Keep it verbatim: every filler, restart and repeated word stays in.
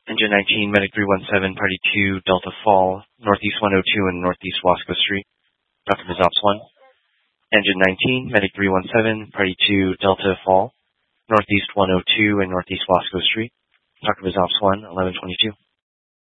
Engine nineteen, Medic three one seven, Party two, Delta Fall, Northeast one oh two and Northeast Wasco Street. Doctor Ops one. Engine nineteen, Medic three one seven, Party two, Delta Fall, Northeast one oh two and Northeast Wasco Street. Doctor Ops one, eleven twenty-two.